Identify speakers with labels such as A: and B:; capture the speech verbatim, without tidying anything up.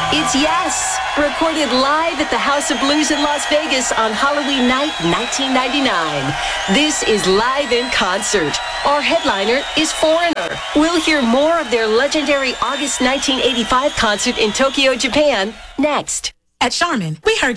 A: It's Yes, recorded live at the House of Blues in Las Vegas on Halloween night, nineteen ninety-nine. This is live in concert. Our headliner is Foreigner. We'll hear more of their legendary August nineteen eighty-five concert in Tokyo, Japan, next.
B: At Charmin, we heard